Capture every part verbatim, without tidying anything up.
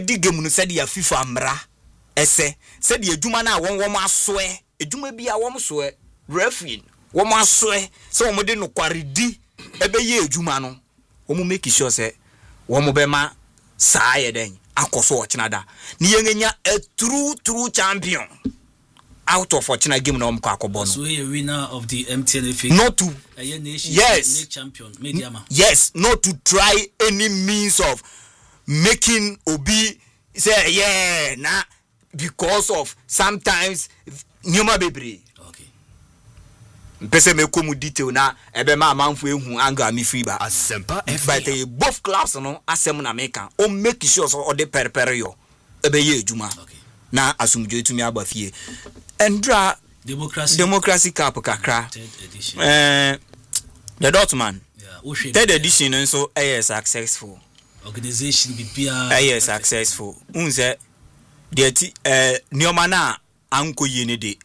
di game no said ya FIFA mra ese said ya adwuma na won won asoe adwuma bi a won soe referee won asoe se won de no kwaredi ebe ye adwuma no won make sure say won be ma saa ye den akoso o chinada ni yengenya a true true champion out of fortuna game na omko akobo no so a winner of the M T N F A not to a nation yes champion mediama yes not to try any means of making obi say yeah na because of sometimes nyoma bebre okay pese me komu detail na ebe ma amanfo ehu anga mi free ba Asempa F M but uh, both clubs no asem na make o make sure so o de perpere yo ebe ye adwuma okay na asumdwe etumi abafie endra democracy democracy cup kakra third edition eh the Dortmund yeah third edition nso eh successful organization bibia eh successful unse de ti eh nioma na ankoye ne de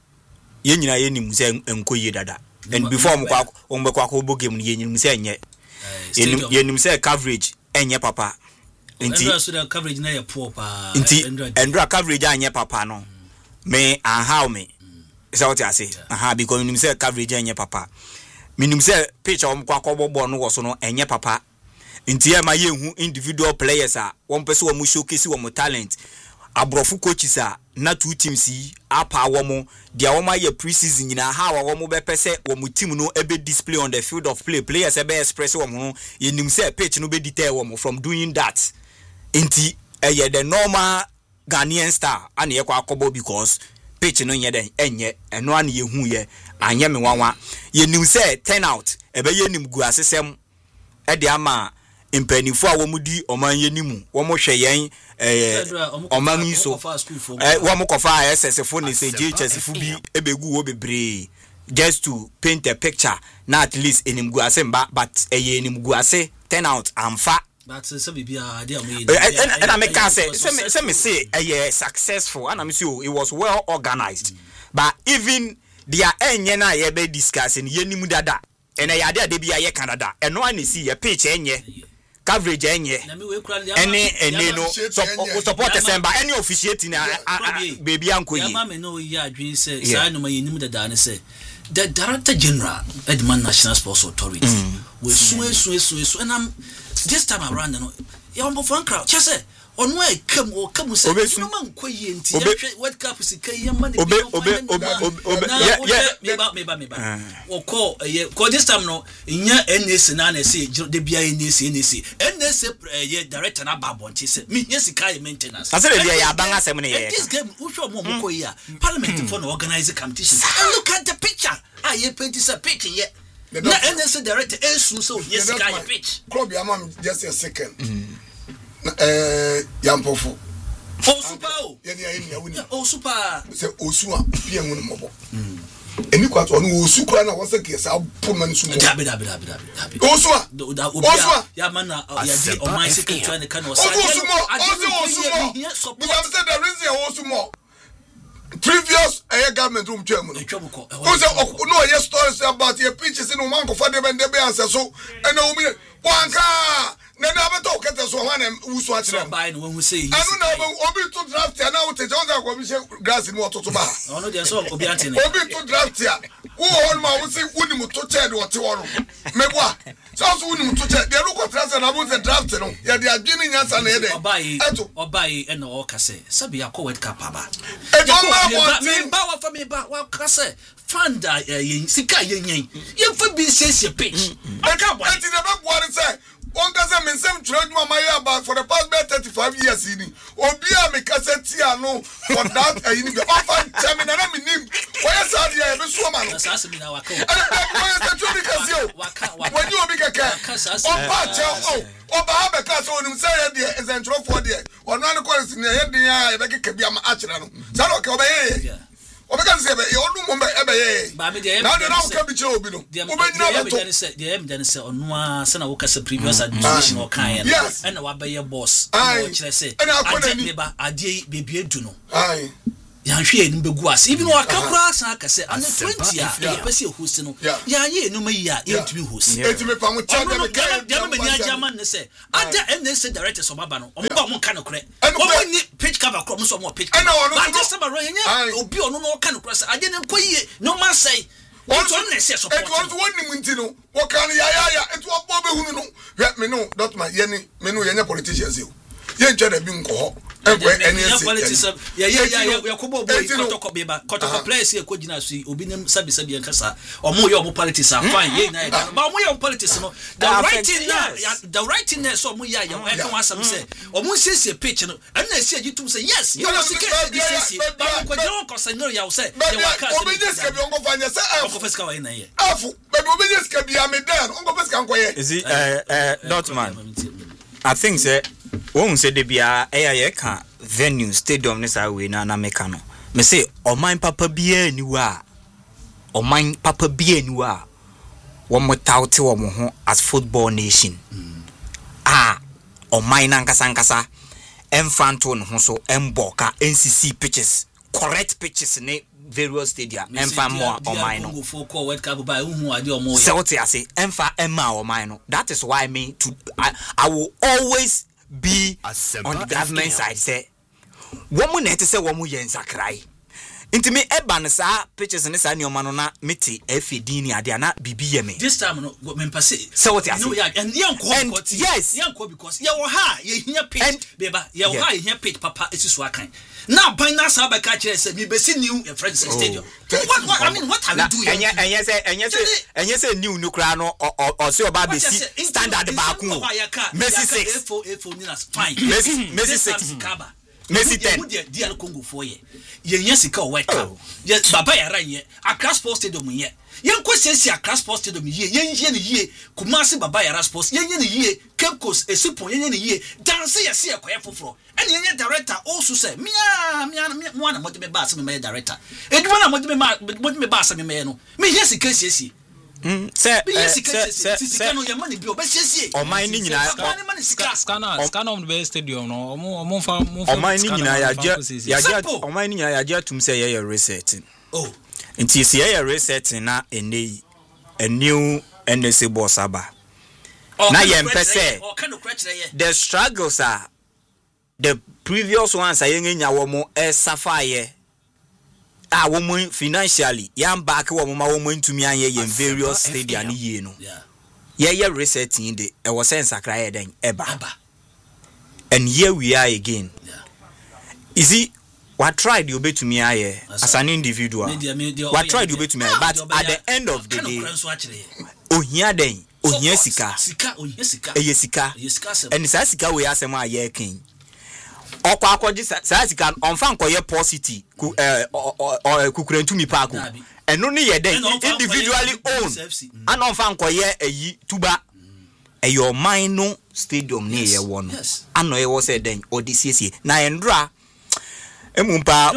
ye nyina ye nim se enkoye dada and before mo kwa mo kwa ko bo game ne ye nim se enye ye nim se coverage enye papa nti so the coverage na ye poor pa nti endra coverage anye papa no me and how me is what I say aha because nim se coverage anye papa me nim se pitch om kwa ko bobo no wo so no enye papa nti e ma ye hu individual players a won pese wo mu showcase wo mu talent abrofu coaches a na two teams yi apa wo mu dia wo ma ye pre-season nyina ha wo mu be pese wo mu team no ebe display on the field of play players ebe express wo mu ye nim se pitch no be detail wo mu from doing that inti eye the normal Ghanaian star and ye kwa akobo because pitch no ye den enye eno an ye hu ye anye me wanwa ye nim say turn out ebe ye nim gu asesem e de ama impanifo a wo mudi oman ye nimu wo mo hwe yen eh oman yi so eh wo mo kofa S S fo ni se J H S fo bi ebegu wo bebre just to paint a picture na at least enim gu asemba but eye enim gu ase turn out amfa but so bibia dey am and I make say say me say eh successful and I me say it was well organized mm. but even their enye na ye be discussing ye nimu dada and ya dey bia ye Canada and no one see ye pitch enye coverage enye any any no support semba any officiating baby anko yi ya me no ye adwin say say no ma ye nimu dada ne say the Director General Edman National Sports Authority mm. we so so so so and I'm this time around no ya on for crowd chese onu e kam o kam say no man koye nti ya World Cup sika ya man obe obe obe obe yeah me ba me ba me ba o call ye ko this time no nya N S na na say de bia N S N S N S ye director na babonti say me nya sika maintenance asa de ya ban asem ne ye this game wo hwe mo mo koye a parliament for no organize competition and look at the picture ah ye paint is a picture ye na N S director esu so yes guy pitch club ya mam just a second eh yampofo o super o ye ne ya wuni o super se osu a pia mu mo bo eni kwato no osu kwa na wose ke sa poman su mo dabi dabi dabi dabi osu a osu a ya man na ya di o my second trying can o sa osu mo osu mo but I'm saying the reason osu mo previous air government room chairman who say no yes stories about your pitches in man go for them and they be answer so and no me one car na na beto kete so wan wusu achire buy no who say anu na obi to draft ya na wo te jonza ko bi she grass ni ototo ba no dey so obi antene obi to draft ya wo hol ma wo say woni mu to chair de wote woro meboa so so woni mu to chair de ru ko transfer na bo say draft no ya de adwini nyansa na ye de eto obai e na o kase sabi ya ko World Cup aba eto ma bo me ba wa fa me ba wa kase fanda ye sika ye nyen ye fa bi siesie pitch e ka bo enti de ba bo say one can say same trade mama about for the past thirty-five years in obi a me cassette no for that e ni be offer chairman na me nim why say dia e be so ma no sasa mi na waka why say to be kasi o when you obi keke o ba che o o ba ha be ka so onim say dia e zentro for dia ono an ko si na he dia e be keke bia ma achira no say no ke o be ye obi kan say be e onu mo be e be ye ba me dia na na ka bi che obi no obi nyina be to dia em dan say onu a say na wo kasa previous administration o kan ye and na wa be ye boss o kire say ade me ba ade bebie du no ai yanhwe enu begu ase even o akakura san ka say under twenty a e pese host no ya ye enu ma yi a e tumi host etimi pa mo cha dem ka dem me nya German ne say ada N S A director so baba no o ba mo ka no kure o ni page cover kro mo so mo page cover but just about yen obi ono no ka no kure say ade ne nkoyi no man say what on ne say support it was one nim ntino wo kan ya ya ya it wo bo be hunu no me no dot man ye ni me no ye nya politicians e ye ntwa da bi nko ho enkwe N S A politics ya ya ya ya kobo boy kotoko beba kotoko players e ko gina so obi nem sabi sabi enkasa omo ye omo politics are fine ye na ya ba omo ye politics no the writing na the writing na so omo ya ya e kan asam say omo siesie pitch no and na sie agitum say yes you know sike siesie ba ko je on consignor ya say ya waka obi just ke bi onko fanya say onko feska wa na ye afu baby obi just ke bi amedan onko feska nko ye is it eh eh Dotman I think say won say de bia eya ye ka venue stadium ne sa we na na meka no me say oman papa bia ni wa oman papa bia ni wa wo mo tawte wo mo ho as football nation ah oman na nkasa nkasa emfanto no ho so emboka N C C pitches correct pitches ne various stadia emfa mo oman no so what I say emfa emma oman no that is why me to I, I will always be on the government side say woman net say woman yen sakrai inti me eba ne sa pitches ne sa nyoma no na meti afedi ni ade na bibi ye me this time no me pass so what I say no yeah and yanko yes yanko because ya wo ha ye hia pitch beba ya wo ha ye hia pitch papa esisu akan now by now sa ba ka kire say me be see new French stadium what what I mean what are we doing enye enye say enye say enye say new no kra no o say oba be see standard ba ku Messi six F O F O ni nas fine Messi Messi six kaba Messi ten dia dia Congo for ye ye yen sika o white cap ye baba ya ran ye Accra Sports Stadium ye yen kwesisi Accra Sports Stadium ye yen ye ne ye Kumasi baba ya Sports yen ye ne ye Cape Coast Esipon yen ye ne ye dance ye se ekoye foforo ene yen director also say mia mia mo na mo de me ba se me director eduma na mo de me ma mo de me ba se me me no me ye sika siesie Mm, say, say, say, no, your money be obsessed. Or my nina, scanner, scanner of the stadium, no, more, more, more. Or my nina, ya just, or my nina, ya just to say a resetting. Oh, and T C A resetting na a new N S A boss aba. Now, you say, the struggles are the previous ones. I ain't your more as sapphire. Ah, woman financially, yam back woman woman to me and ye in various stadia ni ye no. Yeah. Yeah, yeah, resetting the I was saying Sakra then eba. And here we are again. Yeah. Is it what tried you be to me aye as an individual? What tried you be to me, but at the end of the day, oh here then, oh here sika, sika, oh here sika, eh sika, and sika we asema aye king. Okwa akwaji saasi kan onfa nkoye positive ku eh kukurentu mi park eno ne ye den individually own and onfa nkoye eyi tuba e your mind no stadium ne ye wo no ano ye wo say den odisiesie na endra emumpa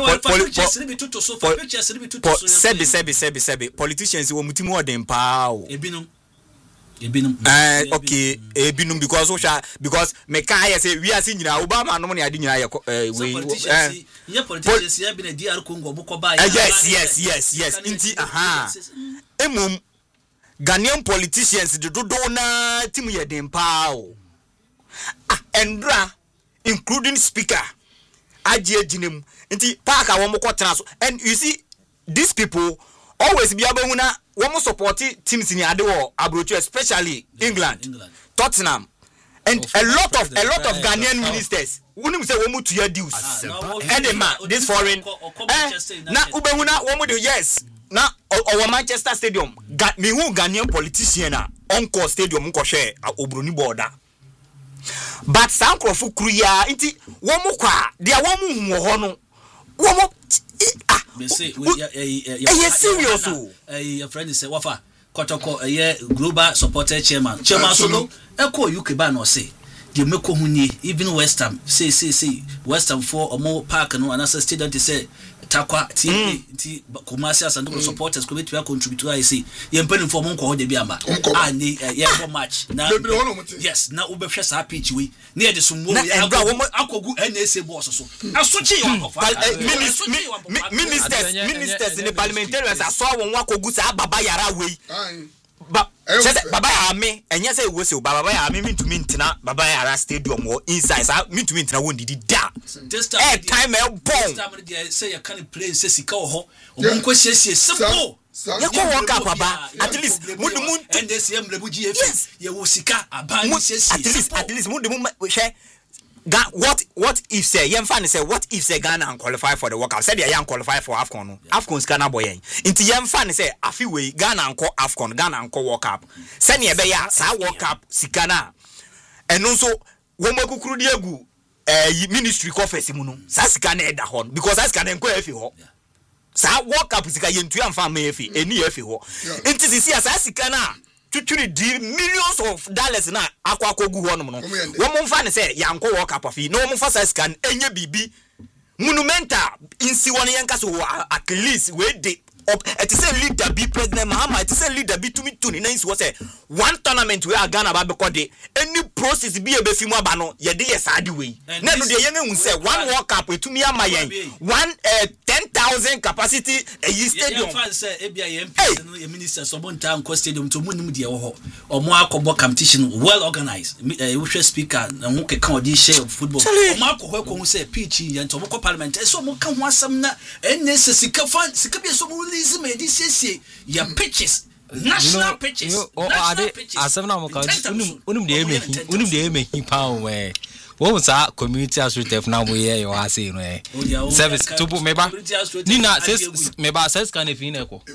sebi sebi sebi sebi politicians wo mutimu odem pa o ebinom ebinum eh okay ebinum because so because me kan ya say we are seeing na Obama no ne ade nyina ya we eh yeah politicians ya bi na D R Congo boko ba yes yes yes yes inti aha emum Ghanaian politicians de dodo na timu ye den pa o ah endra including speaker aje aginem inti park a wo mo kwotena so and you see these people always be able na women support teams in Adewo Abrochu, especially England, England, Tottenham, and a lot of a lot of Ghanaian ministers. Wouldn't say women to your dues. Edema, this foreign. Now Ubehuna women do yes. Now our Manchester Stadium got me who Ghanaian politician Encore Stadium unko share Obroni border. But Sankrofu Kruya inti womu kwa dia womu hono womu ah me say we eh serious o eh your friend say wafa kotoko eh global supporter chairman chairman so no e ko U K ba no say the meko huni even West Ham say say say West Ham for omo park no anasa stadium they say takwa ti ti Kumasi Asante supporters ko betwa contribute I say ye mpani for mon ko ho de bi amba ah ni ye go match na yes na ubehwe sa pitch we na ye de so mo ya akogu N S A boss so asochi ye wakofo ministers ministers in the parliamentarians aso won wakogu sa baba yara we ba baba ya me enye say we say baba ya me mintumi ntina baba yara stadium wo inside sa mintumi ntina won didi da eh time e bon say you can play say sika ho o ko siesie simple ye ko work up baba at least mudu mun and this yem lebu G F ye wo sika aban siesie at least at least mudu mun hwe what what if say yem fan say what if say Ghana and qualify for the World Cup said they yan qualify for AFCON no AFCON Ghana boy yen inti yem fan say afi we Ghana and AFCON Ghana and World Cup say ne be ya sa World Cup sika na eno so wo makukuru di egu eh ministry conference mu no sa sika na e da ho because sa sika na enko afi ho sa World Cup sika yentu amfa ma afi eni afi ho inti sisi sa sika na tuturi di millions of dollars na akwa akogu ho no no wo mo mfa ne say yanko World Cup afi no mo mfa sa scan enye bibi monumental insi won yanka so at least we dey up it is a leader be president Mahama it is a leader be tumi tuni na insi wo say one tournament we are Ghana ba be kode any process bi e be fi mu aba no ye de ye saadi we na no de ye nhu say one World Cup etumi ama yen one uh, ten thousand capacity a stadium fan say e bia ye M P no ye minister so bon town co stadium to munim de wo ho omo akobo competition well organized we hwe speaker na ho ke kan odi share of football omo akoho ko hu say pitch ye nto mo parliament so mo kan ho asem na enne sika fan sika bi so mo release me di sese ya pitches national pitches you know, national pitches asem na mo ka unum unum de eme unum de eme pa we wo sa community associative na mo ye yo ase no eh service to bo meba ni na says meba says can if in eko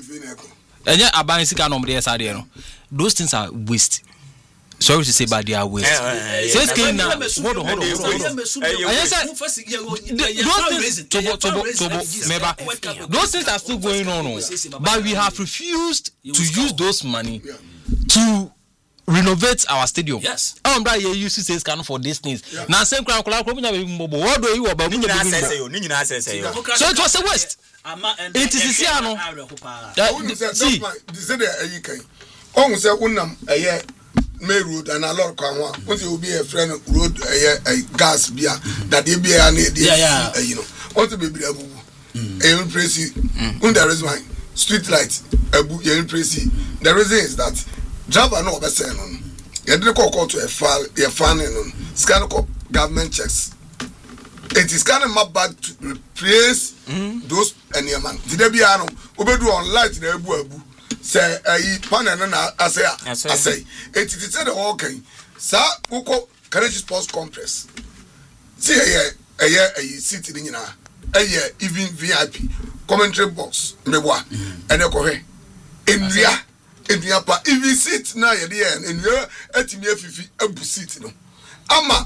enye aban sika no mo de sa de no those things are waste. Sorry to say, but they are waste. Says can now hold on hold on hold on I said those things tobo tobo tobo meba those things are still going on but we have refused to use those money to renovate our stadium. Yes. Um, that you use says can for these things. Now same crowd crowd crowd be mbobo. What do you about? Ni nyina say yo, ni nyina say yo. So it was a waste. It is this year no. See, this is the ayi kai. On say unam aye main road and a lot kan wa. Once you be a friend road aye gas bia that dey bia na dey. Yeah yeah. You know. Once be be abubu. E impress. Und there is one street light abu e impress. The reason is that driver no obese no ye dey call call to a file ye fan no scan call government checks it is kind of map back to replace mm. those anyman did there be ano obedu on light na abu abu say ayi panel na asay asay it is said okay sa uko Karachi Sports Complex see eh eh eh city ni nyina eh even V I P commentary box meboa ene ko hwe enria enria pa even seat na ye dey enria atimi afifi abu seat no ama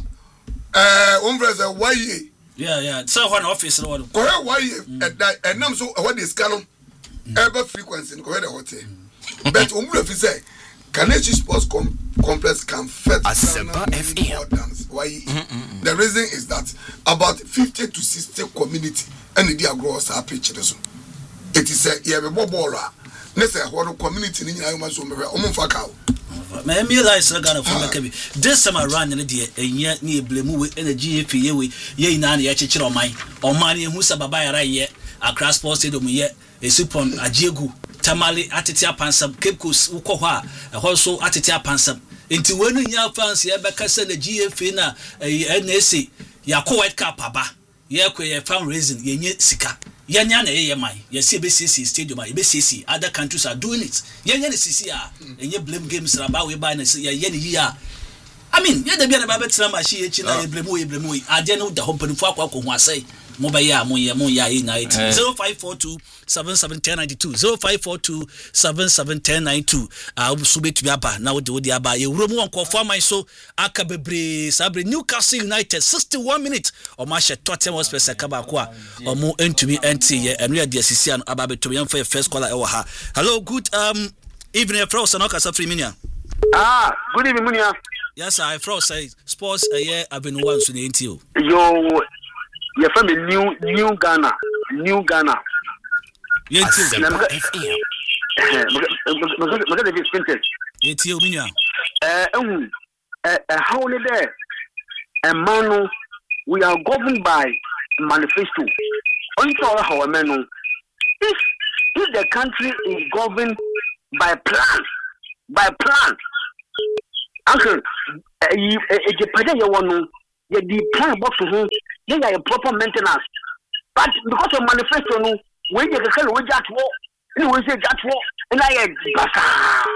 eh one brother why yeah yeah so one office no one ko why enam so what is canon ever frequency ko the hotel but umru fi say Karachi Sports com- Complex can fit Asempa F M. Why? The reason is that about fifty to sixty community and the agros are pitching so it is a yeah be ball nese what community ni nyina ma so me o mfa ka me me realize Ghana for make be this time around ne de enya ne eblemu we energy efi ye we ye ina na ye chechire oman oman ye hu sa baba yara ye Accra Sports Stadium ye esupon ajiegu tamale atete apansam Cape Coast ukọ ho a ho so atete apansam enti wenu nya fans ye beka se na G F A na N S A yakọ white cap aba ye kwe ye fundraising ye nye sika yanya na ye man ye see be C C stadium a be C C other countries are doing it yanya na C C a enye blame games raba we buy na ye ye ni yi a I mean ye da bia na ba betra machi ye chi na ye blame we blame we ade no da ho panifo akwa akọ ho asai mo ba ya mo ye mo ya e na eight zero five four two seven seven one zero nine two zero five four two seven seven one zero nine two ah so betu aba na wo de wo de aba ye wuro mu onkofo aman so aka bebre sabre Newcastle United sixty-one minutes o ma she Tottenham Hotspur saka ba ko a o mo entumi enti ye enu ya de asisi an aba betu yam for first caller e wo ha. Hello, good um evening from Sanoka Safri Minia. Ah, good evening Minia. Yes, I from say sports a year I've been one so the enti o. Yo, your family new new Ghana, New Ghana. Yes, yes. Because of his printers. Yes, you mean. Uh, um, uh, how only there? A man, we are governed by manifesto. Only for our men. If if the country is governed by plan, by plan, uncle, you pay your one. You the plan box to whom you have a proper maintenance. But because of manifesto, no, when you can we just walk, you will say just walk, and I had basa.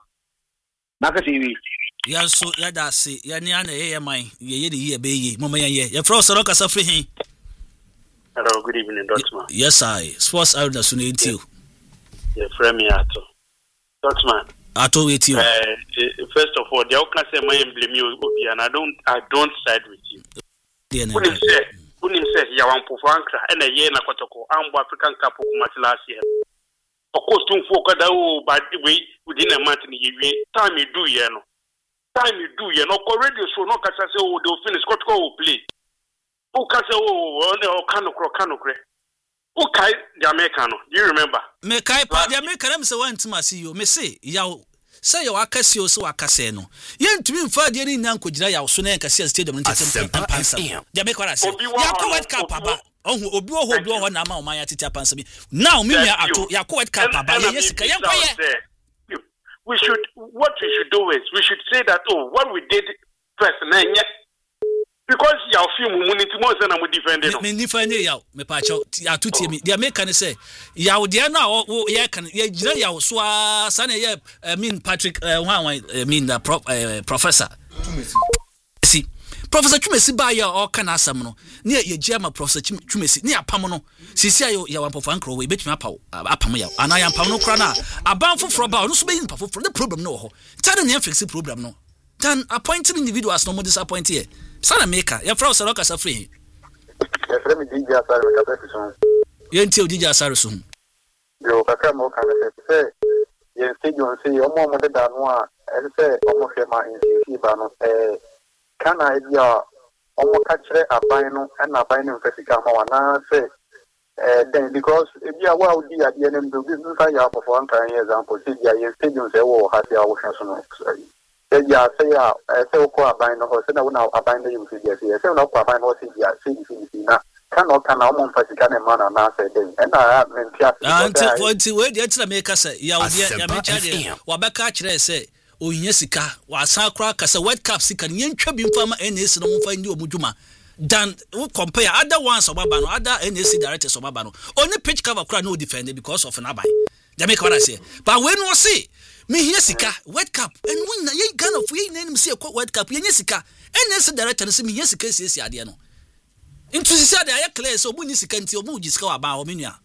Makasi. Ya so ya da se ya ni ana ye man ye ye ye be ye mama ye ye ya fro so roka sa free hin. Hello, good evening, Dotman. Yes, I sports out da so na enti o. Ye frame me ato. Dotman. Ato we ti o. Eh first of all, they all can say my blame you obi and I don't I don't side with you. Unim say unim say ya wan po frankra e na ye na kotoko ambo African Cup ko match last year. Of course, tun fo kada o bad way within a month ni ye time you do ye no. Time you do, you know, radio show no catch say oh they'll finish got go play. Who can say oh no cano cro cano cre. Who kai Jamaica no? Do you remember? Me kai pa Jamaica them say want to see you. Me say yaw say yaw akase o so akase no. Ye ntumi mfa de ni nyan kogina yaw so na nkase stadium no tetem pansa. Jamaica ra say. Ya ko World Cup aba. Ohun obi oho obi oho na ma o man ya tete pansa bi. Now me nua ato ya ko World Cup aba ye sika ye kwaye. We should, what we should do is, we should say that, oh, what we did first, because your film, we need to more than I'm defending. Me defend you, me pacho, ya tuti me. The American say, ya udia na o ya can ya jina ya so sana ya I mean Patrick, one I mean the professor. See. Professor Chumesi ba ya o kana asam no ne ye jema Professor Chumesi ne apam no sisi ayo ya wampofo ankro we betumi apaw apam ya ana ya apam no kra na aban foforo ba no so be impa foforo the problem no ho tare ne fix problem no then appointing individuals no more disappoint here sana maker ya fra so roka sa free ya fra mi DJ Asare ka be so ye nti o DJ Asare so yo ka ka mo ka se ye nti jo nti o mo mo de da no a e se o mo fe ma nti ba no eh kana idea omo kachre abano and abano fesika ma na say eh then because idea wa udi ade nem do bi nfa ya for one kind example see ya ye stadium say wo ha ya wo hwe so no say ya say ya say ko abano ho say na wo na abano you see ya say na ko abano see ya see see na kana kana omo fesika ne ma na na say then and na mentia anti anti we dey tira make say ya odi ya me charge wa beka kire say oyinya sika wa san kra kasa World Cup sika nyentwa bi mfama N S no mfa ndi omudwuma dan we compare other ones obaba no other N S directors obaba no only pitch cover kra no defend because of an abai Jamaica what I say but when we see me here sika World Cup and win ye Ghana for ye name see World Cup yenya sika N S director say me here sika sisi ade no into sisi ade aye clear so bu ni sika nti obu gi sika wa ba o menua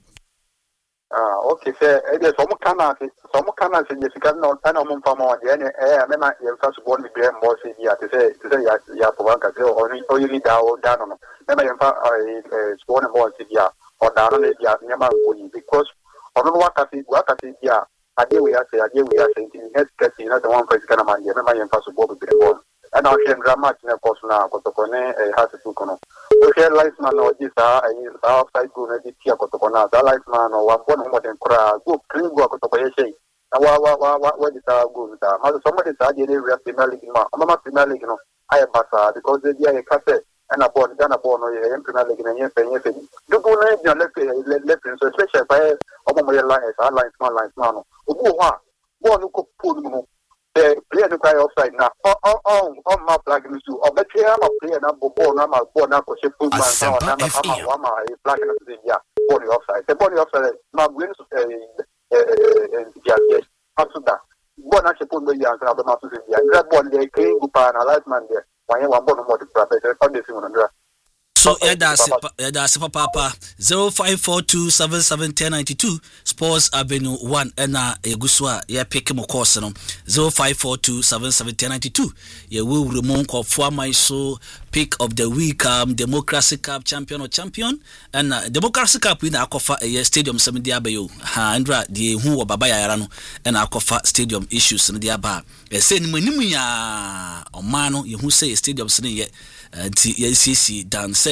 ah okay say e dey so mo kana so mo kana se Jessica no ana mo mfa mo de eh me na ye mfa so bon bi be mo se dia te say te say ya ya po banka se o ni o yiri da o da no me na ye mfa eh so no mo se dia o da no le dia me ma ko yi because ono no wakati wakati dia ade we ya se ade we ya se nti net kasi na the one place kana man ye me ma ye mfa so bo bi be mo ana o shen drama na ko na ko to kone eh ha se tu kono o shen life man o ji sa eh sa outside go na di tia ko to kona da life man o wa bon mo den kura go clean go ko to ko ye shey wa wa wa wa wa di sa go da ma so somebody sa je le Premier League ma ma Premier League no ai basa because they dia e kase ana bon Ghana bon no ye Premier League na ye fe ye fe do go na je le le so special by o mo ye line sa line man line man no o go ha bon ko pull no the player no cry offside na on on on my flag no so o betwe am player na bo ball na ma ball na ko she pull man na na ma ma ma e flag na so ya ball offside the ball offside ma win eh eh ya ya asuda ball na she pull no ya na ma so ya grab ball dey clean go pa na light man there wan ya wan ball no more the pressure on the thing on so yeah that's yeah that's papa zero five four two seven seven one zero nine two Sports Avenue one and na eguswa ya pick mo course no zero five four two seven seven one zero nine two ye will remove ko for my so pick of the week um Democracy Cup champion or champion and uh, Democracy Cup we na akofa uh, stadium some dia bayo ha andra die hu wo baba yara no and akofa stadium issues no dia ba e say ni manimu ya omano ye hu say stadium so ye nti ye sisi dan say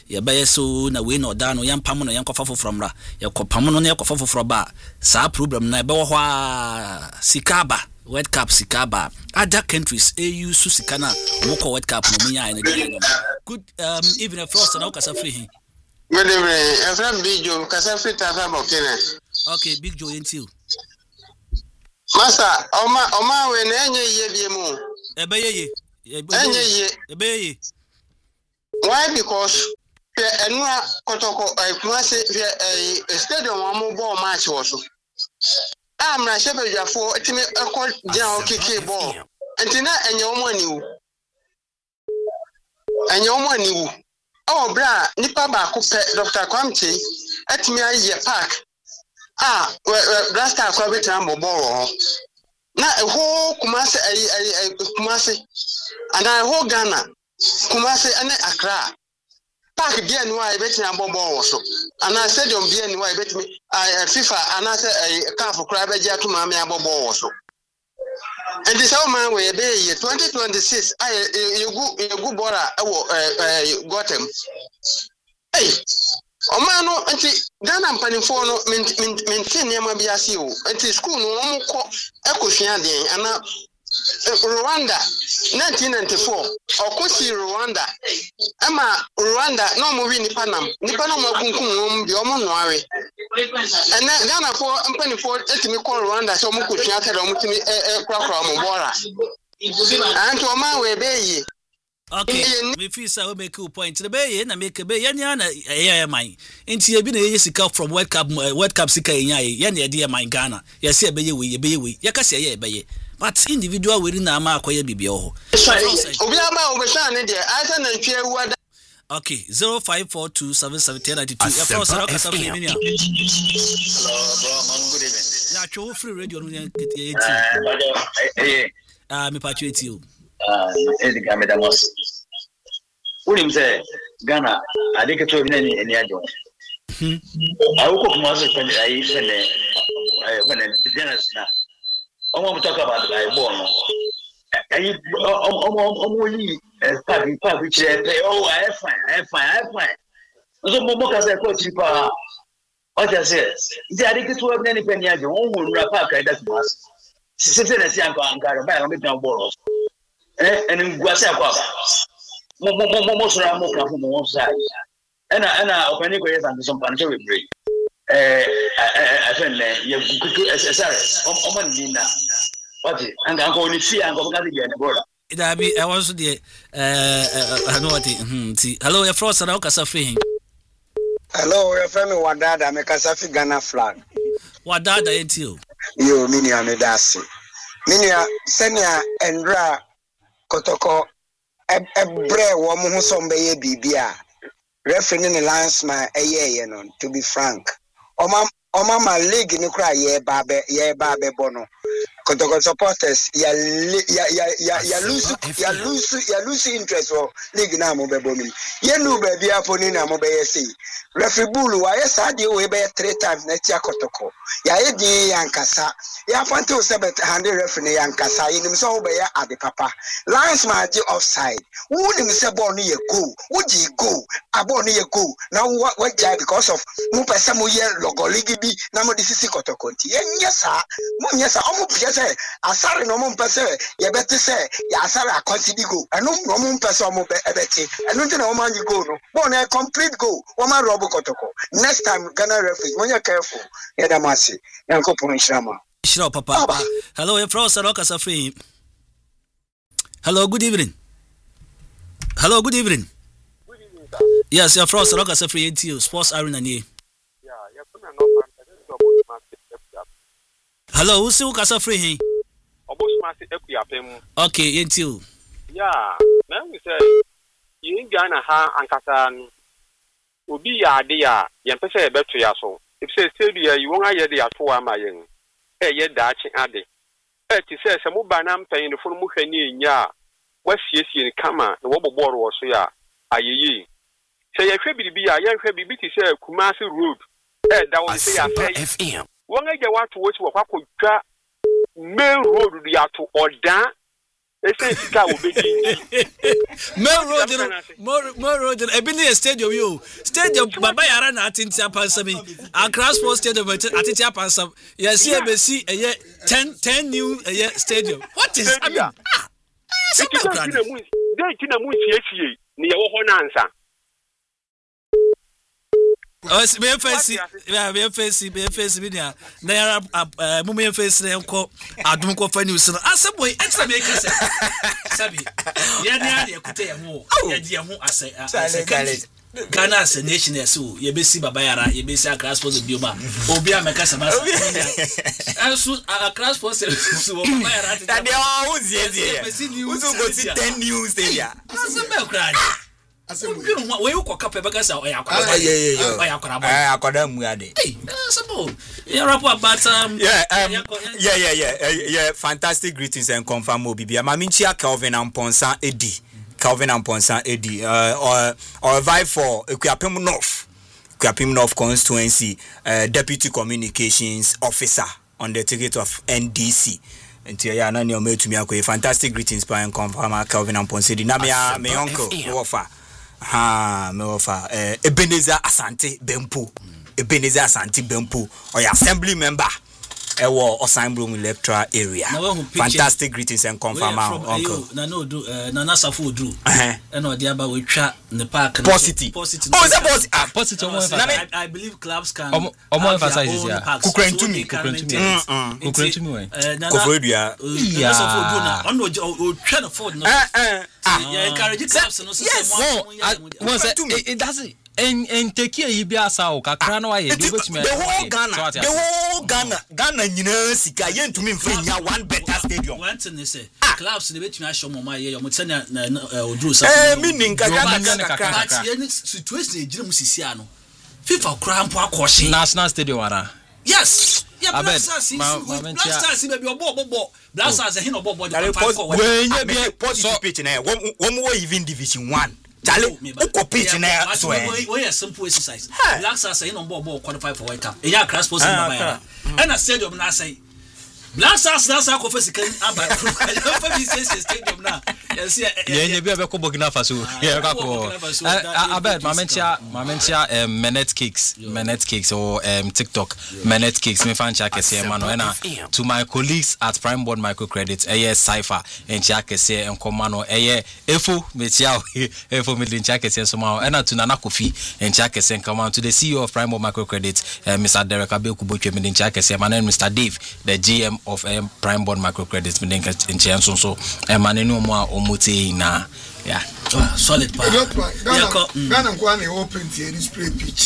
ye be so na we no da no yan pam no yan kofa foforo mra ye kopam no na ye kofa foforo ba sa problem na be wo ho a sikaba World Cup sikaba other countries A U su sikana wo ko World Cup no munya ene good um even a frost na okasa free good evening e from Big Joe kasa free ta fa bokene okay Big Joe until Masa oma oma we na enye ye bie mu ebe ye enye ye ebe ye why because pe enua kotoko ai kumase pe stadium wa mo ball match wo so amra shebe jafo etimi ekọ dia okike ball entina enye omo aniwu enye omo aniwu o bra nipa ba ko pe Doctor Kwamche etimi aye park ah blaster akwa betra mo ball na eho kumase ai ai kumase ana eho Ghana kumase ane Accra park bia ni wa betra mo ball so ana stadium bia ni wa betimi FIFA ana se C A F kura beji atuma me abobọ so and this how man we be twenty twenty-six ay yegu yegu bora ewo gotem hey o man no anti Ghana mpanifo no maintain niam bia si o anti school no mo ko ekosua den ana Rwanda nineteen ninety-four okosi Rwanda ama Rwanda no mo wi nipa nam nipa no mo kunkum no bi o mo no awe ene Ghana for mpani for etimi ko Rwanda so mo kosua tare o mo timi e kura kura mo bora anto o ma we be yi okay me feel say we make a point the be na make be yan yan eh man enti e bi na ye sika from World Cup World Cup sika yan ye na e de man Ghana ye se be ye we be ye we ye ka se ye be ye but individual we na ma akoye bibia ho obi ama obesha ne de asa na ntwe wada okay zero five four two seven seven zero nine two ya for so ka safi ni ya hello bro man good evening ya cho free radio no ya eti eh ah me pa cho eti o ah edi ga me damos unim se Ghana adike to bi na ni eni ajo hmm awu ko kuma so kan ai fene ai fene business na omo talk about like ball no ayi omo omo yi park park which oh I fine I fine I fine so mo mo ka say ko tripa o ja say di adike to bi na ni fene ajo o mo nura park ai that mas se se na si anka anka ba o me tan ball eh en nguase akwa mo mo mo mo sura mo ka mo mo sai ena ena opani ko yes and some pancho we break eh I feel ye kuku sorry o man ni na what anga anko ni fi anko ka di na boda ida bi I want to the eh ano what hmm ti hello your frost na o kasa fi hello your friend Wadada me kasa fi Ghana flag Wadada enti o yo mini amedase mini senia endra kotoko ebre wo mo ho so mbeye bibia referee ni linesman eyeye no to be frank Oma Oma ma league ni kra ye ba be ye ba be bono kotoko supporters ya ya ya ya ya lose ya lose ya lose interest for league na mo be bono ye nu ba bia poni na mo be ye say referee bulu wa ye sa de we be three times na tia kotoko ya ye di yankasa ya fanto seven hundred referee yankasa ye nim so be ya ade papa linesman di offside who nim say ball no ye go who di go abo no ye go na what jai because of mo pesa mo ye logo league bi na mo di sisi kotoko nti ye nyesa mo nyesa omo say asare no mo pese ye beti say ya asare akonti go eno no mo pese omo be ebeti eno nti na o man go no bo na complete go o man robo kotoko next time Ghana referee when you careful ya da masi yanko pon shirama shiro papa ah. Hello your frost rock as free hello good evening hello good evening good evening sir. Yes your frost rock as free N T O sports arena ni yeah ya kuna no man hello who see who kasa free hin oboshima se ekuapem okay N T O yeah na we say yin Ghana ha ankasa no obi ya ade ya yen pese e beto ya so if say stadium you won aye de ato ama yen e ye daachi ade e ti say se mo ba na mpan no fo mo hwani enya wasiesie ni kama na wo boboro wo so ya ayeyi se ye hwe bibi ya ye hwe bibi ti say Kumasi road e da won say ya say won aye wato wo si wo kwakotwa main road ya to odan ese sika wo be di Main road Main road e bi ni stadium yo stadium baba yara na atinti apansa bi Accra Sports Stadium atinti apansa yes e be si eye ten ten new eye stadium what is I mean ah so dey kina mu fie ni ye wo ho na ansa Oh, me face, yeah, me face, me face, me dia. Na yara mu me face na enko adum ko fa news no. Aseboy extra me kase. Sabi. Ya ni ade ekute ye ho. Ya di ye ho ase ase. Ghana as a nation yes so ye be si baba yara, ye be si Accra Sports bioma. Obi a meka sama. Asu Accra Sports so baba yara. That dey all zie zie. Uzo go see ten news there. Aseboy kra. Aseboy no we ko kapa beka sa oya kwa. Yeah yeah yeah. Oya kwa ba. Eh akoda mu ade. Hey, aseboy. You rap about um yeah um yeah yeah yeah yeah fantastic greetings and confirm obi bia. Ma minchia Kelvin Amponsa Edi. Kelvin Amponsa Edi uh or or vie for Ekuapem North. Ekuapem North constituency uh, deputy communications officer on the ticket of N D C. Nti ya na ne o metumi akoye fantastic greetings pa and confirm Kelvin Amponsa Edi. Na me me uncle me offer. Ha me offer uh, Ebenezer Asante Bempo. Ebenezer Asante Bempo or assembly member. Ewo Osanbrum electoral area. Fantastic greetings and confirm uncle. Na no do na na safo do. Eh no dey aba we twa the park. Positive. Positive. Oh, is that positive? Ah, positive. I, I believe clubs can. Omo emphasize this yeah. Kukrentumi, kukrentumi. Kukrentumi we. Kofodua. Yeah. Na safo do na. On o twa na Ford no. Eh eh. Yeah, encourage clubs no so say it doesn't en en take here bia sa o kakra na waye do betumi the whole Ghana the whole Ghana Ghana nyina sika ye ntumi mfre nya one better stadium one thing say clubs ne betumi ahye mo ma ye yo mutse na oduru sa eh mi ninka Ghana kakra ye situation e gire mu sisi ano FIFA kra mpo akoshe national stadium ara yes yeah Blasters Blasters be obo obo Blasters he no obo obo the five for we nya be positive pitch na wo wo even division one Charlie, uko pitch na so eh. We are simple exercise. Black Stars say no ball qualify for World Cup. E ya Accra Sports Baba ya. And a stadium na say Black Stars na say ko first can aba. For me say stadium na. Yes yeah. Yeah, you be ko Burkina Faso. Yeah, ko. Abed, mamentia, mamentia um Menet Kicks, Menet Kicks or um TikTok, Menet Kicks me fan check say man na to my colleagues at Prime Board Microcredit, eh Cypher and check say en komano eh efo me tia efo me din check say so ma na to Nana Kofi and check say come on to the C E O of Prime Board Microcredit, uh, Mister Derek Abeku Botwe me din check say my name Mister Dave, the G M of um, Prime Board Microcredit me din in so so e man no mo Muti na yeah oh, solid pa Ghana kwa na open tier spray pitch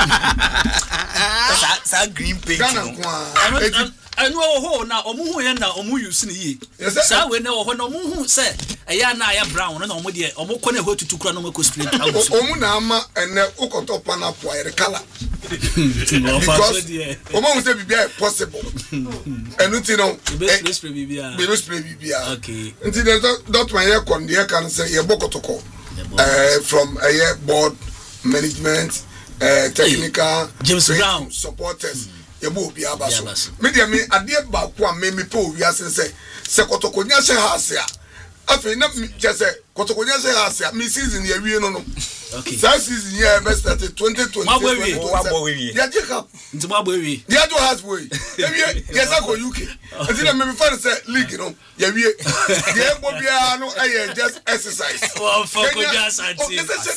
sa green pitch Ghana kwa anu ho na omu hu ye na omu use ni yi sa we na ho na omu hu se eya na ya brown na omu de omu ko na ho tutu kura na omu ko spray out omu na ama ene ukoto pana po ere kala because omu say bibia possible enu ti no be spray bibia be spray bibia okay nti that man here kon dey can say ye bokotoko eh from a board management uh, technical James Brown supporters yebo obi abaso media me ade ba ko a me me pe owi ase se se kotokonya hye ha ase a afi na je se kotokonya hye ha ase a me season ye wie no no okay that season ye best start twenty twenty wa bo we ya je ka nti ma bo we ya do has we ye wie ye sa ko U K nti na me me fan say league no ye wie ye bo bia no eh just exercise well for ko just anti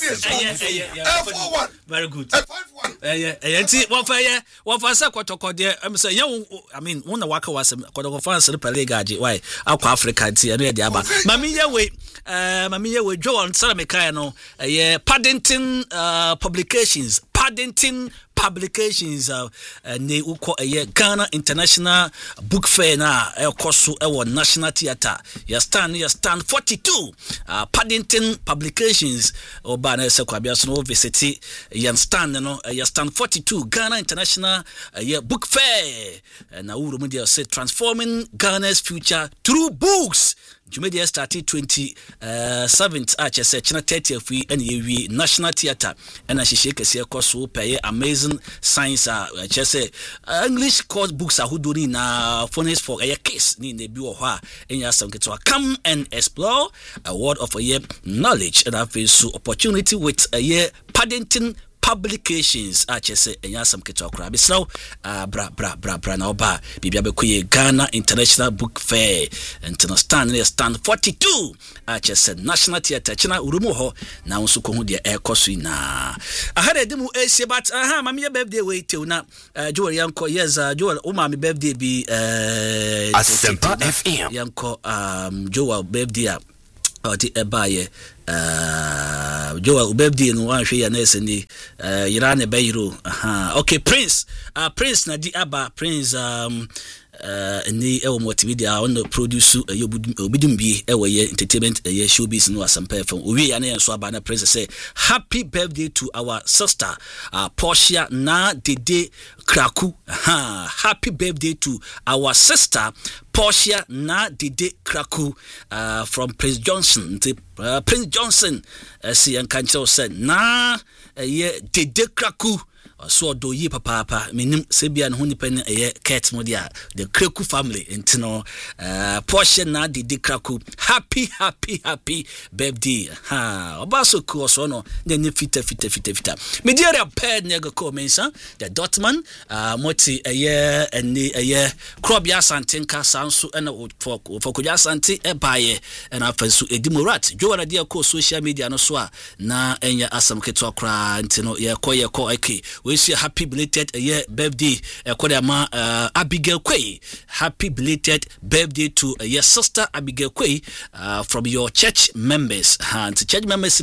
very good eh eh nti wo fa ye wo fa say kotoko de am say ye I mean won na waka wasem kotoko fans Super League age why akwa Africa nti e no ye de aba mami ye we eh mami ye we Joe on Sarameka no eh Paddington uh, Publications Paddington Publications uh, ne uko eh Ghana International Book Fair na e koso e wo National Theatre ya stand ya stand forty-two uh, Paddington Publications oba na se kwa bia so no visit ya stand no ya stand forty-two Ghana International uh, yeah, Book Fair uh, na uru mu dia say transforming Ghana's future through books Jumedia started twenty-seventh a chese china thirtieth we and ye National Theatre and as she shake a course so pay amazing science a chese English course books are who do na phonics for a case ni ne bi wo ha enya some to come and explore a word of a year knowledge and have so opportunity with a year Paddington Publications a chese enya some keto akra bi slow bra bra bra bra na oba bibia be koye Ghana International Book Fair international stand near stand forty-two a chese National Theatre china urumu ho na nso ko hu de ekoso na ahara edimu esie but aha mama ye birthday we tew na Joel yanko yes Joel o mama birthday bi eh Asempa F M yanko um Joel birthday a oti ebaye uh Joel birthday no wan hwe ya na eseni uh Irane Bayro aha okay Prince uh Prince na di aba Prince um uh ni ewo multimedia on the produce obidum bi ewo ye entertainment ye showbiz no Asempa F M owi ya na enso aba na Prince say happy birthday to our sister uh Portia na Dede Kraku ha happy birthday to our sister Portia na Dede Kraku uh from Prince Johnson uh, Prince Johnson uh, si an kancho said na uh, ye Dede Kraku so do yi papa papa menim sebia no nipa ne eye cat modia the Kraku family intino uh Portia na Dede Kraku happy happy happy birthday ha obaso ko so no ne ne fita fita fita fita media paired nego ko mensa the Dortmund uh moti eye eni eye Krobia Santenka sanso ena for for Koja Sante e baye ena fansu edimorat jo wana dia ko social media no so a na enya asam keto akra intino ye ko ye ko eke we say happy belated uh, yeah, birthday uh, uh, Abigail Quay. Happy belated birthday to uh, your sister Abigail Quay uh, from your church members. And church members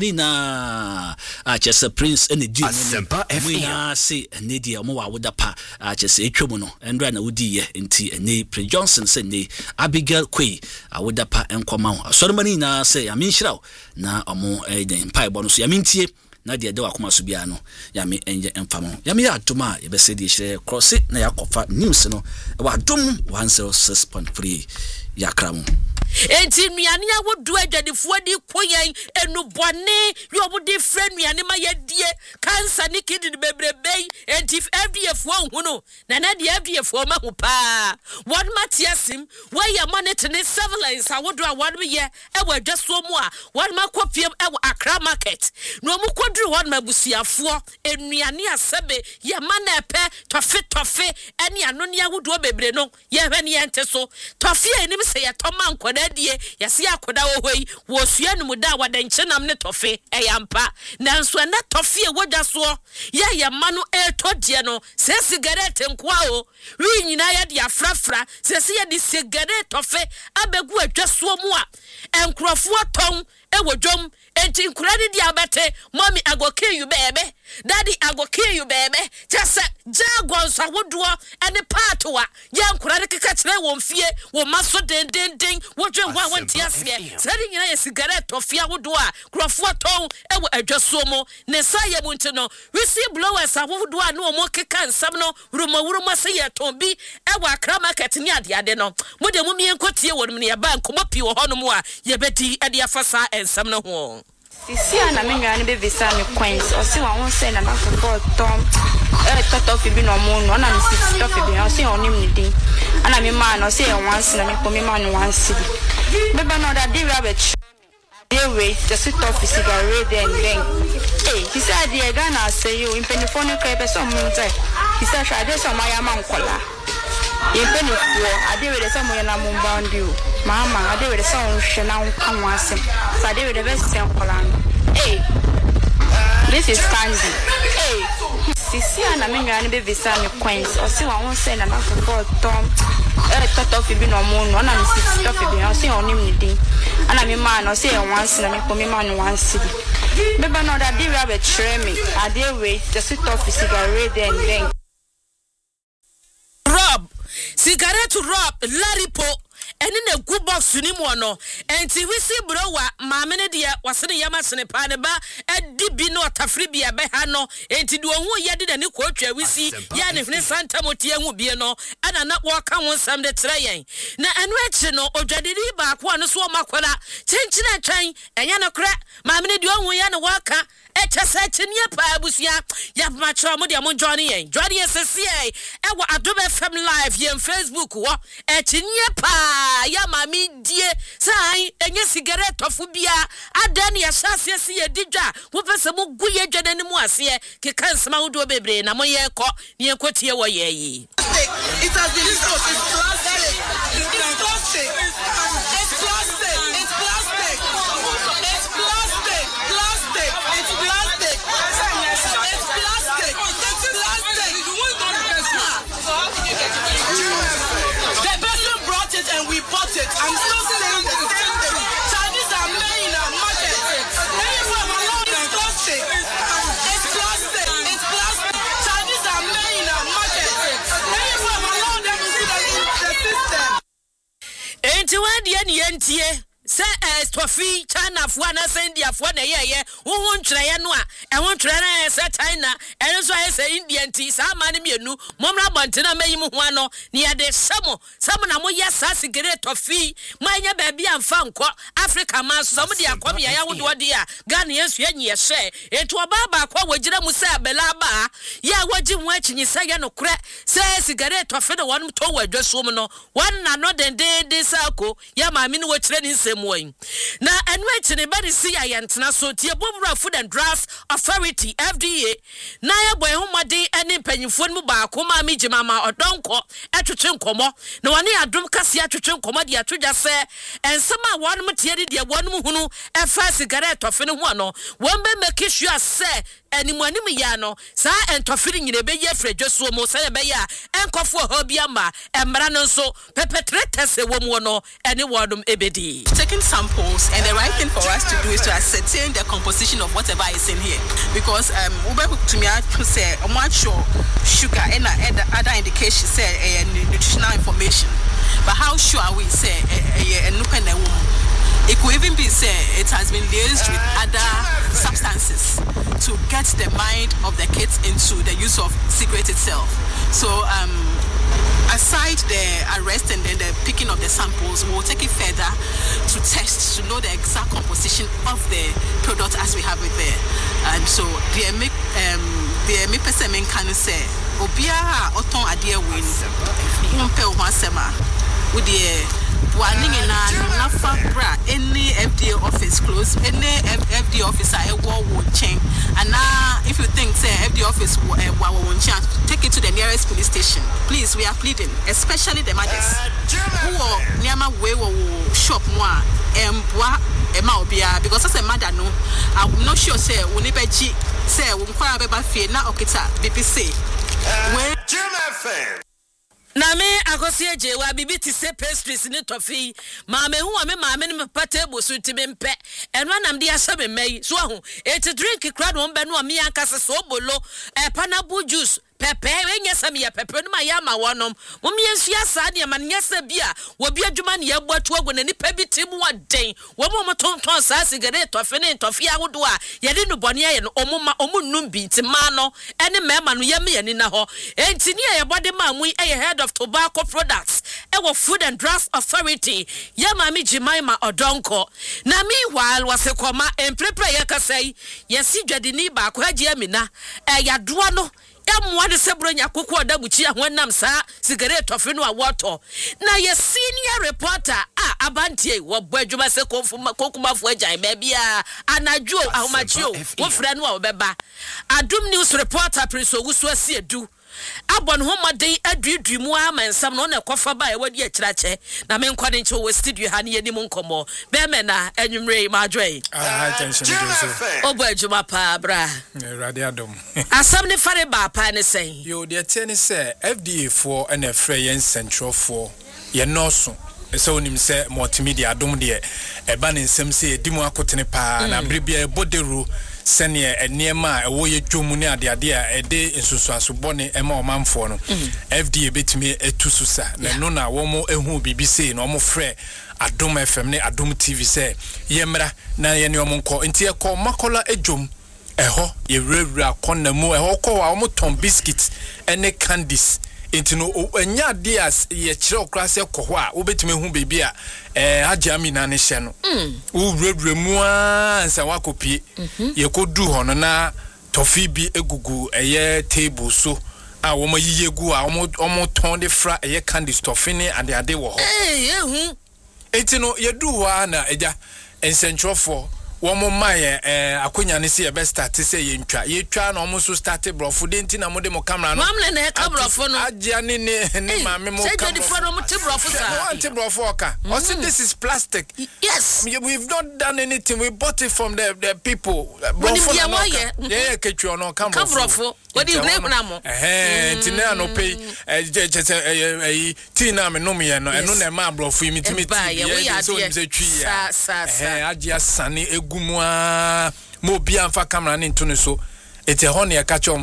na uh, just a Prince and the Asempa F M. We na say Nadia Moa Wodapa uh, just a chomono and ran a woody inti ne Prince Johnson say ne Abigail Quay uh, Wodapa and Kwama. Soromani na say I mean shroud na amo eh den pai bonus ya mintie na de de wakoma so bia no ya me enje emfamo ya me adoma ye be se de hire cross na yakofa news no e wa dom one oh six point three yakramu enti nuane a wodu adwadefo di koyan enubone yo wo de friend nuane ma yedie cancer ni kidney bebrebe enti F D F wo hu no na na de F D F wo ma hu pa won matiasim we ye monitor ne surveillance a wodu a won ye e wa dwaso mu a won ma kopiem e wa Accra market no mu kodru won ma busuafo enuane asebe ye ma na epe tofe tofe ene ano ne awodu bebre no ye hwe ne ente so tofe enim se ye toma nkoda die yase akoda wo hoi wo sua num da wadanche nam ne tofe eyampa nanso na tofe e woda so ya ya manu e todie no se cigarette nkoa o wi nyina ya de afrafra se se ya de cigarette tofe abegu adwaso mu a enkrofo ton e wodwom enti nkurade di abete mommy I go kill you baby daddy I go kill you baby just jagon so wodo ene part wa ya nkurade keka kire wo mfie wo maso den den den wodwe wa wanti asie sari nyina ya cigarette ofia wodo a krofo ton e wo adwaso mu ne sa ye mu ntino wisi blowers a wodo a no mo keka nsam no rumo rumo se ye ton bi e wo Accra market ni ade ade no mo de mu mie nkotie wo ne ya ba nkomo pi wo hono mu a ye bedi ade afasa ensam no ho Sisi ana menga ni be visa ni coins o si wa won say na na for tom eh toto fi bi no mo no na mi sisi to fi bi o si onim ni din ana mi ma no say once na mi ko mi ma no once be ba no da dey rabbit dey wait just sit off cigarette then then eh he said the Ghana say you in penifone ka be so mo ntai he said try dey so ma ya ma nkola in penifo ade we dey so mo na mo bound you mama ade we dey so hwe na nkan asem so ade we dey be se nkola eh this is Candy eh sisi ana menga ni be visa ni coins o si wa won say na na for tom eh toto fi bi no mo no na mi sisi to fi bi o si onim ni din ana mi ma no say once na mi ko mi ma no once be ba no da dey rabbit try me ade we just sit off cigarette then then Rob cigarette Rob Laripo ene na gu box ni mu no enti wisi browa maame ne de wasene yama sene pa ne ba edi bi no tafri bia be ha no enti de ohu ye de ne ko atwa wisi ya ne hene santa motie hu bie no ana na wo ka won sam de tre yen na enu echi no odwadiri ba ko no so makwala chenchina twan enya no kra maame ne de ohu ya ne wo ka echa se chinie pa abusia ya ma chwa mo de mo johnny yen johnny sese e wo Adobe F M live yen Facebook wo echinie pa ya mami die sai enye cigarette ofu bia adan ya hyase se ye didwa wo pese mo guye dwane ni mu ase ke kansema wo do bebre na mo ye ko ne ye kotie wo ye yi it has been discussed it's plastic it's plastic it's plastic it's plastic it's plastic plastic it's plastic it's plastic it's plastic the person brought it and we bought it. I'm still saying the same thing. Chinese are made in our market. Anyone alone is plastic. It's plastic. It's plastic. Chinese are made in our market. Anyone alone them is in the system. Enti wadi eni yentie. Se eh tofi China fo na se India fo na yeye wo hu ntwere ye no a e hu ntwere na se China e so ye se India nti sa ma ne mienu momra bontena mayi mu ho ano ne ye de samo samo na mo ye sa sigere tofi manya ba bia mfa nko Africa ma so mo de akom ya ya wo de ode a Ghana yesu anyi ye hye etu oba ba kwa wogira mu se abela ba ya wogi mu achinyi se ye no kure se sigere tofi de won to wadwaso mu no won na no den de de sako ya ma mi ne wo kire ni se na enwe ne bari si ayantena so tie Bobra Food and Drugs Authority F D A na ya boy homade ene mpanyimfo mu ba ko ma mi jimama odonko etwetwe nkomo na wone adom kase atwetwe nkomo de atwodwa se ensema won mu tie de won mu hunu e fa cigarette ofe ne ho no won be make sure se animanim ya no sa entofiri nyine be ye fredwoso mo sa be ya enkofo ho bia ma emra no so perpetrators e wo mu no ene wodum ebedi taking samples and the right thing for us to do is to ascertain the composition of whatever is in here because um ube to me to say I'm not sure sugar and other indications say uh, nutritional information but how sure are we say a uh, uh, it could even be said it has been liaised with other substances to get the mind of the kids into the use of cigarette itself. So um, aside the arrest and then the picking of the samples, we'll take it further to test to know the exact composition of the product as we have it there. And so the make um the me person can say obia oton adie win umpe o masema with the warning in a fabra any F D A office close any F D A officer a war will change and now if you think say F D A office won't change take it to the nearest police station please we are pleading especially the mothers who are near my way will shop more and Emma Obia because as a mother no I'm not sure say unibeji say unquire about fear now okita B P C when na me akosie je wa bibi ti se pastries ni tofi ma me hu me ma me ne pata bosu ti me mpe eno anam de ahye me mai so ahu e ti drink crowd won be no me yankase so bolo e pineapple juice pepe enye sam ya pepe no ma ya ma wonom mo me nsua sa de ma nyese bia wo bi adwuma ne ya buatu ago na nipa bi ti mu waden wo mo mo tonton sa sigare tofi ne tofi ahodo a ye de no bone ye no omuma omunum bi ti ma no ene mema no ye me ye ni na ho enti ne ye bode ma mu e head of tobacco products e wo Food and Drugs Authority ya ma mi Jimaima Odonko na meanwhile wase koma emprepre ye kasai ye si dwadini ba ko hagi amina e ya doa no emwa de sebronya kokko da buchi ahonam sa cigarette ofe no awoto na ye senior reporter a abantie wo badwuma se konfuma kokumafo ajan ba bia anajo ahomachio wo fra no obeba Adum News reporter Prince Owusu Asiedu abon homade aduadu mu amansam no na kofa ba e wadi akirache na me nkwade nche wo studio ha ne anim nkomo be me na anwumre ma adwai ah attention do obo adwuma pa bra radio adom asam ne fare ba pa ne sen yo de tene say F D A for and a free central for ye no so so nim say multimedia adom de e ba ne nsem say edimu akotene pa na brebia boderu sɛnea nneɛma a ɛwɔ yɛ dwom ne ade ade a ɛde nsusuaso bɔne ɛma ɔmanfoɔ no F D A betumi etu so sa na no na wɔn ehu bibi sei na wɔn frɛ Adom F M ne Adom T V sɛ yɛmra na yɛ ne wɔn nkɔ nti ɛkɔ makola edwom ɛhɔ yɛwurawura kɔna mu ɛhɔ kɔ a wɔn tɔn biscuits ɛne candies nti no enya ade a yɛkyerɛ okra sɛ kɔ hɔ a wobɛtumi hu baby a eh agya mi na ne hyɛ no wurawura mu a nsa wakopie yɛkɔdu hɔ no na tofi bi egugu ɛyɛ table so a wɔn yiye gu a wɔn wɔn tɔn de fra ɛyɛ candies tofi ne ade ade wɔ hɔ eh ehu enti no yɛdu hɔ a na agya nsɛntrɔfo wɔn maye eh akonya ne se be start se yentwa yetwa na wɔn so start brofo de nti na mo de mo camera no mamle na ka brofo no agya ne ne ne maame mo camera say the mo te brofo sa no anti brofo oka o say this is plastic yes we've not done anything we bought it from the the people brofo no yeah ketwa no camera brofo what do you blame na mo eh nti na no pay eh eh ti na me no me no eno na ma brofo mi timi ti so mi se twi ya eh agya sane gumwa mo bia mfa camera ne nto ne so ete ho ne ya ka